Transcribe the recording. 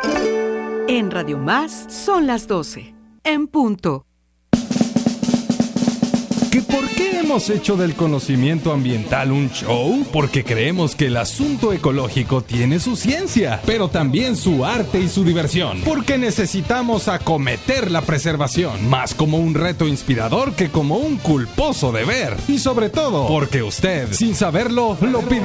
En Radio Más son las 12, en punto. ¿Que por qué hemos hecho del conocimiento ambiental un show? Porque creemos que el asunto ecológico tiene su ciencia, pero también su arte y su diversión. Porque necesitamos acometer la preservación, más como un reto inspirador que como un culposo deber. Y sobre todo, porque usted, sin saberlo, lo pidió.